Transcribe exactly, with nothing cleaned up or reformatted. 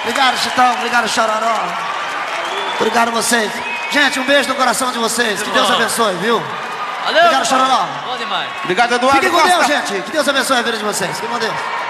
Obrigado, Chitão. Obrado, Chororó. Obrigado a vocês. Gente, um beijo no coração de vocês. Que Deus abençoe, viu? Valeu, obrigado, Chororó. Bom demais. Obrigado, Eduardo Fiquem com Costa. Deus, gente. Que Deus abençoe a vida de vocês. Fiquem com Deus.